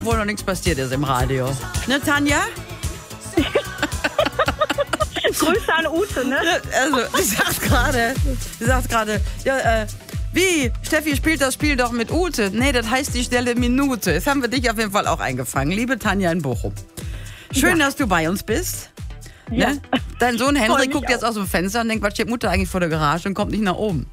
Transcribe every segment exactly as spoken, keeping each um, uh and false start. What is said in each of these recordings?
Wo noch nichts passiert ist im Radio. Ne, Tanja? Grüße an Ute, ne? Also, die sagt gerade, die sagt gerade, ja, äh, wie? Steffi spielt das Spiel doch mit Ute. Nee, das heißt die schnelle Minute. Jetzt haben wir dich auf jeden Fall auch eingefangen. Liebe Tanja in Bochum. Schön, ja. dass du bei uns bist. Ja. Ne? Dein Sohn Henry guckt auch. jetzt aus dem Fenster und denkt, was steht Mutter eigentlich vor der Garage und kommt nicht nach oben.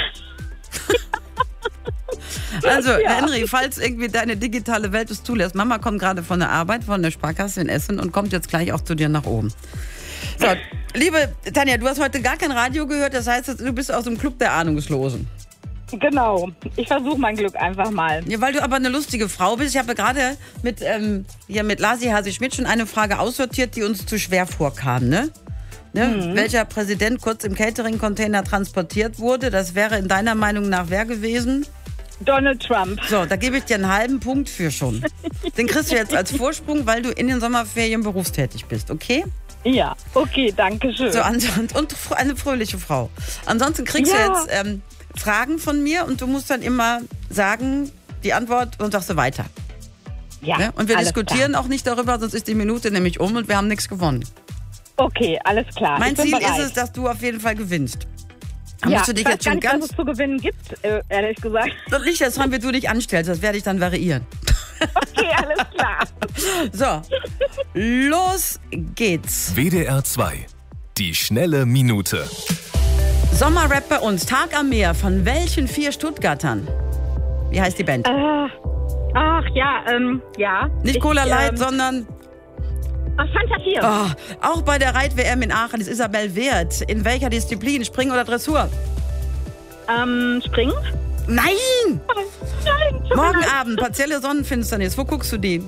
Also, ja. Henry, falls irgendwie deine digitale Welt es zulässt, Mama kommt gerade von der Arbeit, von der Sparkasse in Essen und kommt jetzt gleich auch zu dir nach oben. So, liebe Tanja, du hast heute gar kein Radio gehört, das heißt, du bist aus dem Club der Ahnungslosen. Genau, ich versuche mein Glück einfach mal. Ja, weil du aber eine lustige Frau bist. Ich habe gerade mit, ähm, hier mit Lasi Hasi-Schmidt schon eine Frage aussortiert, die uns zu schwer vorkam, ne? Ne? Mhm. Welcher Präsident kurz im Catering-Container transportiert wurde, das wäre in deiner Meinung nach wer gewesen? Donald Trump. So, da gebe ich dir einen halben Punkt für schon. Den kriegst du jetzt als Vorsprung, weil du in den Sommerferien berufstätig bist, okay? Ja, okay, danke schön. So, und, und eine fröhliche Frau. Ansonsten kriegst ja. du jetzt ähm, Fragen von mir und du musst dann immer sagen, die Antwort und sagst du weiter. Ja, ja? Und wir alles diskutieren klar. auch nicht darüber, sonst ist die Minute nämlich um und wir haben nichts gewonnen. Okay, alles klar. Mein ich bin Ziel bereit. ist es, dass du auf jeden Fall gewinnst. Da ja, musst du dich ich weiß jetzt gar schon nicht, ganz was es zu gewinnen gibt, äh, ehrlich gesagt. Das liegt jetzt dran, wie du dich anstellst. Das werde ich dann variieren. Okay, alles klar. So, los geht's. W D R zwei. Die schnelle Minute. Sommerrap bei uns. Tag am Meer. Von welchen vier Stuttgartern? Wie heißt die Band? Äh, ach ja, ähm, ja. Nicht ich, Cola Light, ähm, sondern... Ach, Fanta vier. Oh, auch bei der Reit-W M in Aachen ist Isabel Wert. In welcher Disziplin? Springen oder Dressur? Ähm, Springen? Nein! Nein, Morgen Abend, partielle Sonnenfinsternis. Wo guckst du die?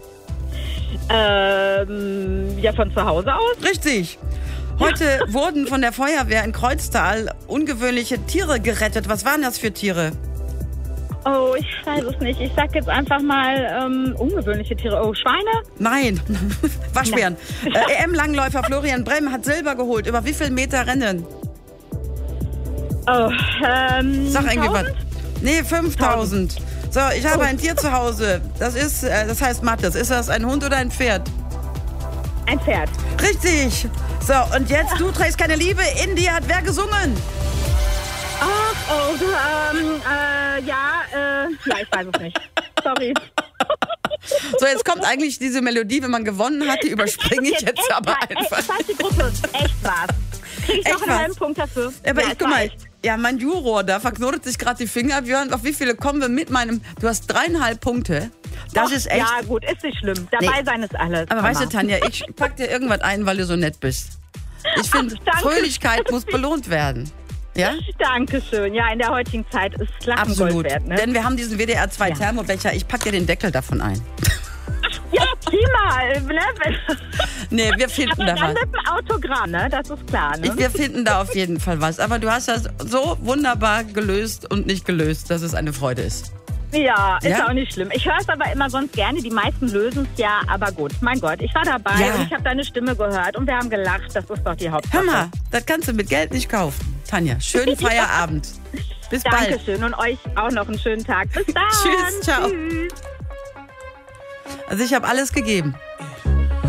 Ähm, ja, von zu Hause aus. Richtig. Heute wurden von der Feuerwehr in Kreuztal ungewöhnliche Tiere gerettet. Was waren das für Tiere? Oh, ich weiß es nicht. Ich sag jetzt einfach mal ähm, ungewöhnliche Tiere. Oh, Schweine? Nein, Waschbären. Äh, E M-Langläufer Florian Bremm hat Silber geholt. Über wie viel Meter Rennen? Oh, ähm, Sag irgendwie was. tausend? Nee, fünftausend. So, ich habe ein Tier zu Hause. Das ist, äh, das heißt Mattes. Ist das ein Hund oder ein Pferd? Ein Pferd. Richtig. So, und jetzt, du trägst keine Liebe. In dir hat wer gesungen? Ach, oh, du, ähm, äh, ja, äh, ja, ich weiß es nicht. Sorry. So, jetzt kommt eigentlich diese Melodie, wenn man gewonnen hat, die überspringe ich jetzt aber war, einfach. Echt, was die Gruppe? Echt was. Krieg ich Echt noch einen was? halben Punkt dafür? Aber ja, ich, guck mal, ja, mein Juror, da verknotet sich gerade die Finger. Björn, auf wie viele kommen wir mit meinem... Du hast dreieinhalb Punkte. Das Doch, ist echt... Ja, gut, ist nicht schlimm. Dabei Nee. sein ist alles. Aber Mama. weißt du, Tanja, ich pack dir irgendwas ein, weil du so nett bist. Ich finde, Ach, danke. Fröhlichkeit muss belohnt werden. Ja? Dankeschön. Ja, in der heutigen Zeit ist Lachen Absolut. Gold wert, ne? Denn wir haben diesen W D R zwei Ja. Thermobecher. Ich pack dir den Deckel davon ein. Ja, prima. Ne? Nee, wir finden Aber da dann was. mit dem Autogramm, ne? Das ist klar, ne? Ich, wir finden da auf jeden Fall was. Aber du hast das so wunderbar gelöst und nicht gelöst, dass es eine Freude ist. Ja, ist Ja? auch nicht schlimm. Ich höre es aber immer sonst gerne. Die meisten lösen es ja, aber gut. Mein Gott, ich war dabei Ja. und ich habe deine Stimme gehört und wir haben gelacht. Das ist doch die Hauptsache. Hör mal, das kannst du mit Geld nicht kaufen. Tanja, schönen Feierabend. Bis bald. Dankeschön und euch auch noch einen schönen Tag. Bis dann. Tschüss, ciao. Tschüss. Also ich habe alles gegeben.